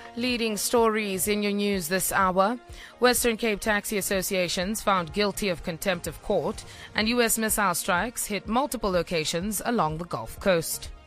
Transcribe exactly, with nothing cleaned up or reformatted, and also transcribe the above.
Leading stories in your news this hour. Western Cape Taxi Associations found guilty of contempt of court, and U S missile strikes hit multiple locations along the Gulf Coast.